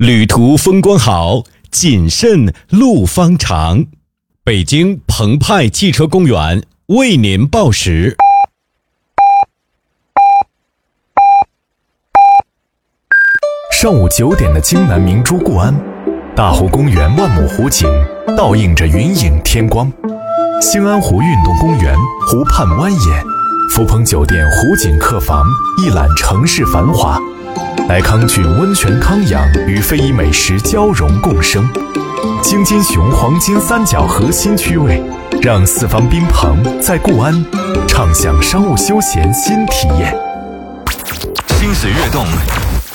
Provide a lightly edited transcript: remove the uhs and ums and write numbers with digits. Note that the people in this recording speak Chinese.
旅途风光好，谨慎路方长。北京澎湃汽车公园为您报时。 上午9点的京南明珠固安，大湖公园万亩湖景倒映着云影天光。兴安湖运动公园湖畔蜿蜒，福朋酒店湖景客房一览城市繁华。来康郡温泉康养与非遗美食交融共生。京津雄黄金三角核心区位，让四方宾朋在固安畅享商务休闲新体验。 心随悦动，